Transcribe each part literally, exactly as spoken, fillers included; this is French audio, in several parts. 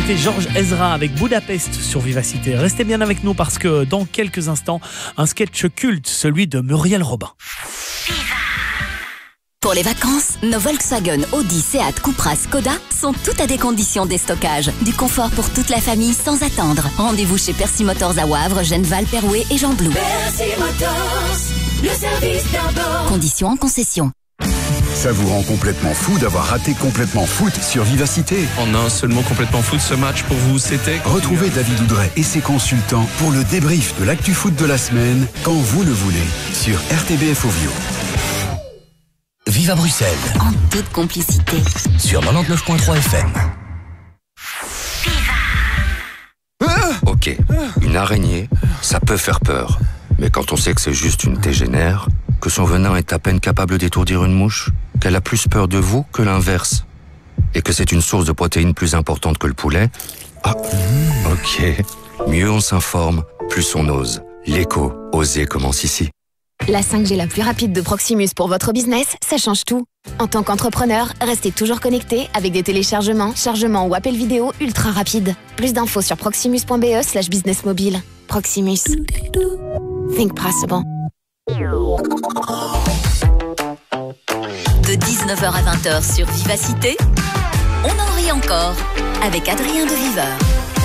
C'était Georges Ezra avec Budapest sur Vivacité. Restez bien avec nous parce que dans quelques instants, un sketch culte, celui de Muriel Robin. Pour les vacances, nos Volkswagen, Audi, Seat, Cupra, Skoda sont toutes à des conditions déstockage. Du confort pour toute la famille sans attendre. Rendez-vous chez Percy Motors à Wavre, Genneval, Perouet et Jean-Blou. Percy Motors, le service d'abord. Conditions en concession. Ça vous rend complètement fou d'avoir raté Complètement Foot sur Vivacité. En un seul mot, Complètement Foot, ce match pour vous, c'était... Retrouvez David Oudret et ses consultants pour le débrief de l'actu foot de la semaine, quand vous le voulez, sur R T B F Ovio. Vive à Bruxelles. En toute complicité. Sur quatre-vingt-dix-neuf virgule trois F M. Ok, une araignée, ça peut faire peur. Mais quand on sait que c'est juste une tégénère, que son venin est à peine capable d'étourdir une mouche, qu'elle a plus peur de vous que l'inverse, et que c'est une source de protéines plus importante que le poulet, ah, ok. Mieux on s'informe, plus on ose. L'écho, oser commence ici. La cinq G la plus rapide de Proximus pour votre business, ça change tout. En tant qu'entrepreneur, restez toujours connecté avec des téléchargements, chargements ou appels vidéo ultra rapides. Plus d'infos sur proximus.be slash business mobile. Proximus. Think possible. De dix-neuf heures à vingt heures sur Vivacité, on en rit encore avec Adrien de Viveur.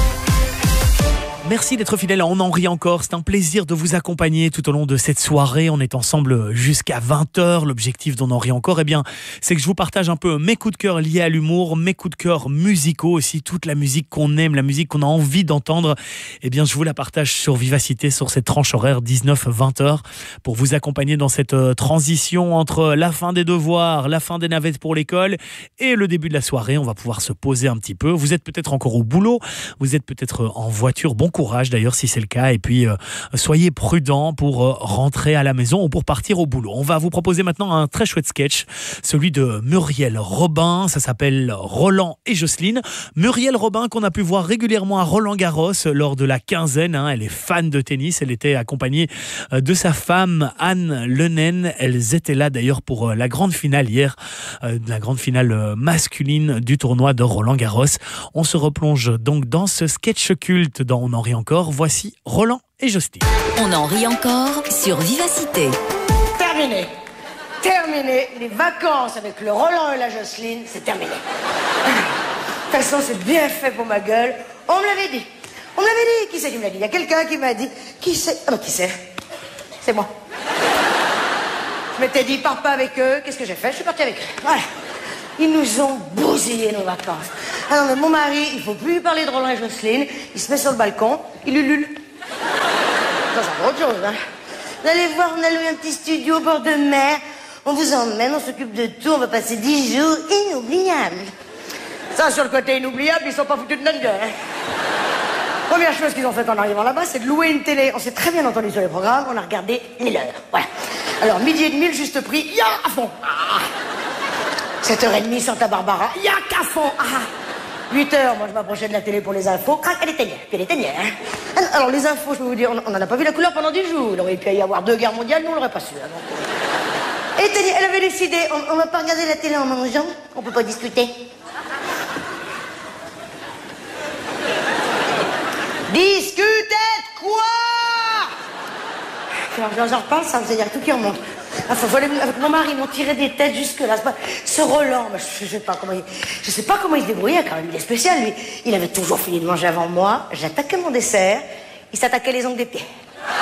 Merci d'être fidèle à On en rit encore. C'est un plaisir de vous accompagner tout au long de cette soirée. On est ensemble jusqu'à vingt heures. L'objectif d'On en rit encore, eh bien, c'est que je vous partage un peu mes coups de cœur liés à l'humour, mes coups de cœur musicaux aussi, toute la musique qu'on aime, la musique qu'on a envie d'entendre. Eh bien, je vous la partage sur Vivacité, sur cette tranche horaire dix-neuf vingt heures, pour vous accompagner dans cette transition entre la fin des devoirs, la fin des navettes pour l'école et le début de la soirée. On va pouvoir se poser un petit peu. Vous êtes peut-être encore au boulot, vous êtes peut-être en voiture. Bon courage d'ailleurs si c'est le cas, et puis euh, soyez prudents pour euh, rentrer à la maison ou pour partir au boulot. On va vous proposer maintenant un très chouette sketch, celui de Muriel Robin. Ça s'appelle Roland et Jocelyne. Muriel Robin qu'on a pu voir régulièrement à Roland-Garros lors de la quinzaine, hein. Elle est fan de tennis, elle était accompagnée euh, de sa femme Anne Lenen. Elles étaient là d'ailleurs pour euh, la grande finale hier, euh, la grande finale euh, masculine du tournoi de Roland-Garros. On se replonge donc dans ce sketch culte dans On en rit encore. Voici Roland et Jocelyne. On en rit encore sur Vivacité. Terminé. Terminé. Les vacances avec le Roland et la Jocelyne, c'est terminé. De toute façon, c'est bien fait pour ma gueule. On me l'avait dit. On me l'avait dit. Qui c'est qui me l'a dit? Il y a quelqu'un qui m'a dit. Qui c'est? Ah bah qui c'est? C'est moi. Je m'étais dit, pars pas avec eux. Qu'est-ce que j'ai fait? Je suis partie avec eux. Voilà. Ils nous ont bousillé nos vacances. Ah non, mais mon mari, il faut plus lui parler de Roland et Jocelyne. Il se met sur le balcon, il ulule. Ça, c'est autre chose, hein. Vous allez voir, on a loué un petit studio au bord de mer. On vous emmène, on s'occupe de tout. On va passer dix jours inoubliables. Ça, sur le côté inoubliable, ils sont pas foutus de notre gueule, hein. Première chose qu'ils ont fait en arrivant là-bas, c'est de louer une télé. On s'est très bien entendu sur les programmes. On a regardé mille heures. Voilà. Alors, midi et demi, le juste prix, ya à fond. Ah. sept heures trente, Santa Barbara, ya qu'à fond. Ah. huit heures, moi je m'approchais de la télé pour les infos. Crac, elle éteignait, puis elle éteignait, hein. Alors les infos, je peux vous dire, on n'en a pas vu la couleur pendant dix jours. Il aurait pu y avoir deux guerres mondiales, nous on l'aurait pas su. Hein, donc. Éteignait, elle avait décidé, on, on va pas regarder la télé en mangeant, on peut pas discuter. Discuter de quoi? J'en j'en reparle, ça veut dire tout qui remonte. Enfin, voilà, avec mon mari, ils m'ont tiré des têtes jusque-là. Ce Roland, je, je sais pas comment il... Je sais pas comment il se débrouillait, quand même. Il est spécial, lui. Il avait toujours fini de manger avant moi. J'attaquais mon dessert. Il s'attaquait les ongles des pieds.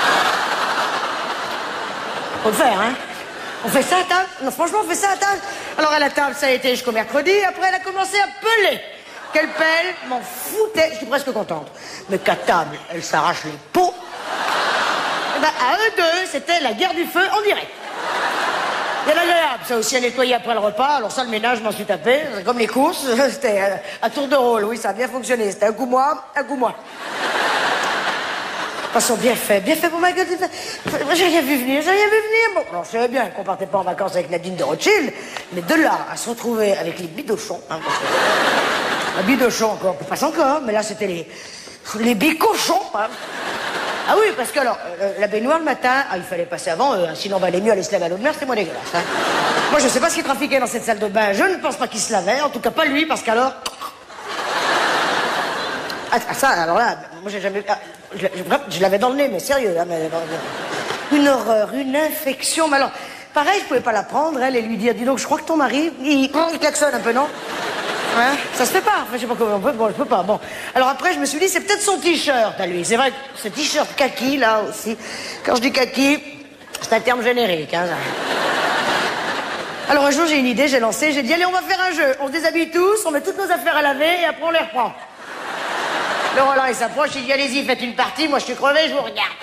Faut le faire, hein. On fait ça à table? Non, franchement, on fait ça à table. Alors, à la table, ça a été jusqu'au mercredi. Après, elle a commencé à peler. Quelle pelle, m'en foutait. Je suis presque contente. Mais qu'à table, elle s'arrache les peaux. Et ben, à eux deux, c'était la guerre du feu en direct. Bien agréable, ça aussi à nettoyer après le repas. Alors ça, le ménage, je m'en suis tapé. Comme les courses, c'était à tour de rôle. Oui, ça a bien fonctionné. C'était un coup moi, un coup moi. De toute façon, bien fait, bien fait pour ma gueule. J'ai rien vu venir, j'ai rien vu venir. Bon, alors je savais bien qu'on partait pas en vacances avec Nadine de Rothschild, mais de là à se retrouver avec les bidochons, hein, parce que... La bidochon encore, on passe encore, mais là c'était les... les bicochons, hein. Ah oui, parce que alors, euh, la baignoire le matin, ah, il fallait passer avant eux, hein, sinon on valait mieux aller se laver à l'eau de mer, c'était moins dégueulasse. Hein. Moi je sais pas ce qu'il trafiquait dans cette salle de bain, je ne pense pas qu'il se lavait, en tout cas pas lui, parce qu'alors... Ah, ça, alors là, moi j'ai jamais... Ah, je je l'avais dans le nez, mais sérieux. Hein, mais, une horreur, une infection. Mais alors, pareil, je pouvais pas la prendre, elle, et lui dire, dis donc, je crois que ton mari, il, il klaxonne un peu, non? Hein? Ça se fait pas. Enfin, je sais pas comment on peut. Bon, je peux pas. Bon. Alors après, je me suis dit, c'est peut-être son t-shirt à lui. C'est vrai que ce t-shirt kaki, là aussi. Quand je dis kaki, c'est un terme générique, hein. Ça. Alors un jour, j'ai une idée, j'ai lancé, j'ai dit, allez, on va faire un jeu. On se déshabille tous, on met toutes nos affaires à laver, et après on les reprend. Le Roland, il s'approche, il dit, allez-y, faites une partie, moi je suis crevé, je vous regarde.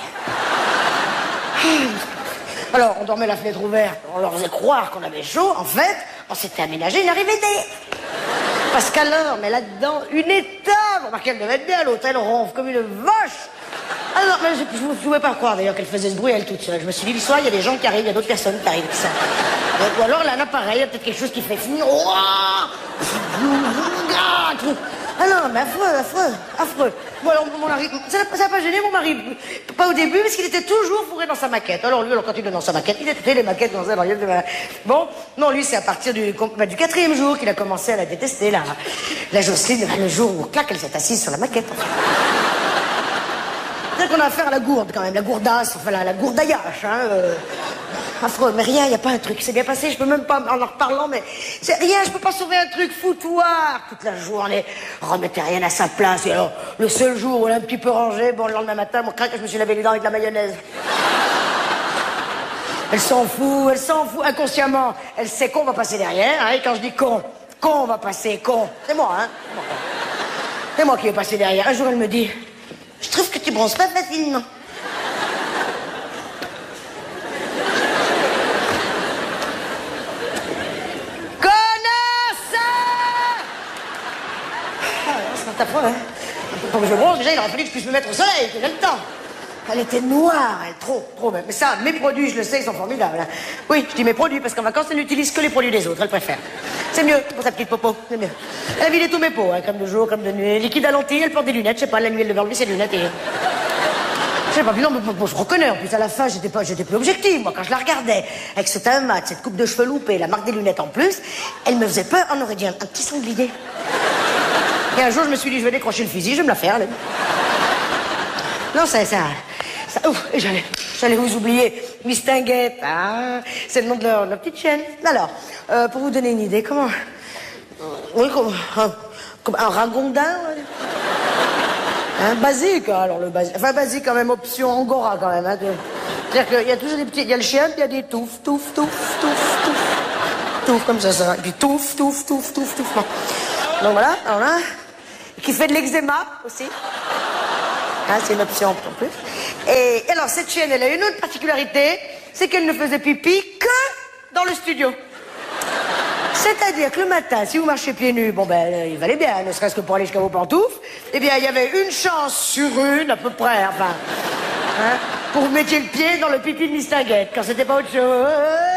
Alors, on dormait la fenêtre ouverte, on leur faisait croire qu'on avait chaud. En fait, on s'était aménagé une arrivée. Parce qu'alors, mais là-dedans, une étable. Remarquez, elle devait être bien, l'hôtel ronfle comme une vache. Alors, mais je ne pouvais pas croire d'ailleurs qu'elle faisait ce bruit, elle toute seule. Je me suis dit, l'histoire, il y a des gens qui arrivent, il y a d'autres personnes qui arrivent. Ça. Ou alors, elle a un appareil, il y a peut-être quelque chose qui fait finir. Ah non, mais affreux, affreux, affreux. Bon, alors, mon mari, ça n'a pas gêné mon mari. Pas au début, parce qu'il était toujours fourré dans sa maquette. Alors lui, alors, quand il est dans sa maquette, il était les maquettes dans sa maquette. Bon, non, lui, c'est à partir du, bah, du quatrième jour qu'il a commencé à la détester, là. La Jocelyne, le jour où, clac, elle s'est assise sur la maquette. C'est qu'on a affaire à la gourde, quand même, la gourdasse, enfin, la, la gourdaillache, hein. Euh... Affreux, mais rien, il n'y a pas un truc. C'est bien passé, je peux même pas, en en reparlant, mais c'est rien, je peux pas sauver un truc foutoir. Toute la journée, remettez rien à sa place. Et alors, le seul jour où elle est un petit peu rangée, bon, le lendemain matin, mon crack, je me suis lavé les dents avec de la mayonnaise. Elle s'en fout, elle s'en fout, inconsciemment. Elle sait qu'on va passer derrière, hein, et quand je dis con, con va passer, con. C'est moi, hein. C'est moi qui vais passer derrière. Un jour, elle me dit, je trouve que tu bronzes pas facilement. C'est affreux, hein. Pour que je bronze, déjà, il aurait fallu que je puisse me mettre au soleil, que j'ai le temps. Elle était noire, elle, trop, trop même. Mais ça, mes produits, je le sais, ils sont formidables. Hein. Oui, je dis mes produits, parce qu'en vacances, elle n'utilise que les produits des autres, elle préfère. C'est mieux pour sa petite popo, c'est mieux. Elle a vidé tous mes pots, hein, crème de jour, crème de nuit, liquide à lentilles, elle porte des lunettes, je sais pas, la nuit, elle devait enlever ses lunettes et... Je sais pas, puis non, mais bon, je reconnais, en plus, à la fin, j'étais pas, j'étais plus objective, moi, quand je la regardais, avec ce teint mat, cette coupe de cheveux loupée, la marque des lunettes en plus, elle me faisait peur, on aurait dit un, un petit sanglier. Et un jour, je me suis dit, je vais décrocher le fusil, je vais me la faire, allez. Non, ça, ça, ça, ouf, et j'allais, j'allais vous oublier. Mistinguette, ah, c'est le nom de leur, leur petite chienne. Alors, euh, pour vous donner une idée, comment, oui, comme, un, comme un ragondin, hein, basique, hein, alors le basique, enfin basique quand même, option angora quand même, hein, de... c'est-à-dire qu'il y a toujours des petits, il y a le chien, puis il y a des touffes, touffes, touffes, touffes, touffes, touffes, comme ça, ça, et puis touffes, touffes, touffes, touffes, touffes, bon. Donc voilà, alors là, qui fait de l'eczéma aussi. Hein, c'est une option en plus. Et alors, cette chienne, elle a une autre particularité, c'est qu'elle ne faisait pipi que dans le studio. C'est-à-dire que le matin, si vous marchez pieds nus, bon ben, il valait bien, ne serait-ce que pour aller jusqu'à vos pantoufles, eh bien, il y avait une chance sur une, à peu près, enfin, hein, pour que vous mettiez le pied dans le pipi de Mistinguette, quand c'était pas autre chose.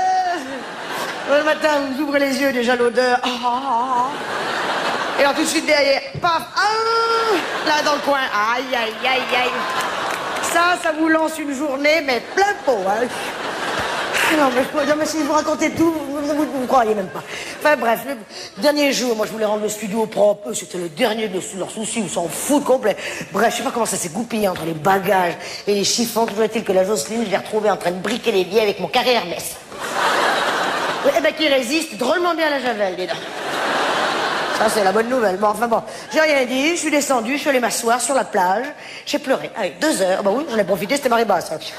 Le matin, vous ouvrez les yeux, déjà l'odeur. Oh, oh, oh. Et alors tout de suite derrière, paf, ah, là dans le coin, aïe, aïe, aïe, aïe. Ça, ça vous lance une journée, mais plein pot, hein. Non, mais, non, mais si vous racontez tout, vous ne vous, vous, vous croyez même pas. Enfin bref, le dernier jour, moi je voulais rendre le studio propre, c'était le dernier de leurs soucis, ils s'en foutent complet. Bref, je sais pas comment ça s'est goupillé entre les bagages et les chiffons, toujours est-il que la Jocelyne, je l'ai retrouvée en train de briquer les billets avec mon carré Hermès. Eh ben qui résiste drôlement bien à la javel, dis donc. Ça, c'est la bonne nouvelle. Bon, enfin bon, j'ai rien dit, je suis descendu, je suis allé m'asseoir sur la plage, j'ai pleuré. Allez, deux heures, bah oui, j'en ai profité, c'était marée basse. Hein.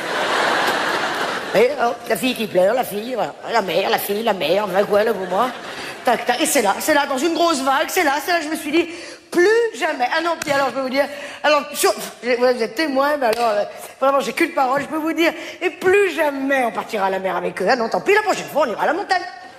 Et oh, la fille qui pleure, la fille, voilà. La mère, la fille, la mère, enfin quoi, là, pour moi. Tac, tac, et c'est là, c'est là, dans une grosse vague, c'est là, c'est là, je me suis dit, plus jamais. Ah non, puis alors, je peux vous dire, alors, sur, vous êtes témoin, mais alors, euh, vraiment, j'ai qu'une parole, je peux vous dire, et plus jamais on partira à la mer avec eux. Ah non, tant pis, la prochaine fois, on ira à la montagne.